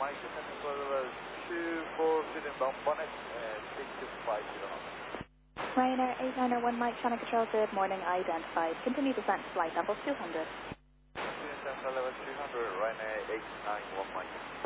Mike, descending for level 240 inbound bonnet, 6250 knots. Ryanair 891 Mike, channel control, good morning, identified. Continue descent to flight level 200. Descent for level 200, Ryanair 891 Mike.